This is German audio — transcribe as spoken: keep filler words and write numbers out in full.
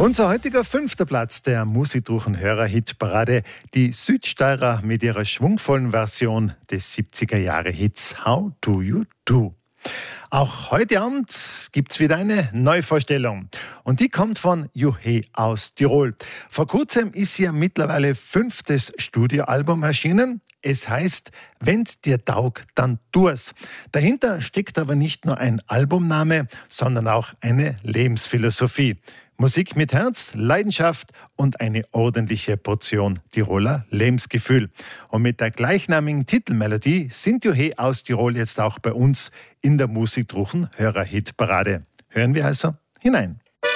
Unser heutiger fünfter Platz der Musikdruchen Hörer-Hitparade, die Südsteirer mit ihrer schwungvollen Version des siebziger-Jahre-Hits How Do You Do. Auch heute Abend gibt's wieder eine Neuvorstellung. Und die kommt von Juhe aus Tirol. Vor kurzem ist ihr mittlerweile fünftes Studioalbum erschienen. Es heißt, wenn's dir taugt, dann tu's. Dahinter steckt aber nicht nur ein Albumname, sondern auch eine Lebensphilosophie. Musik mit Herz, Leidenschaft und eine ordentliche Portion Tiroler Lebensgefühl. Und mit der gleichnamigen Titelmelodie sind Juhe aus Tirol jetzt auch bei uns in der Musikdruchen Hörer-Hitparade. Hören wir also hinein.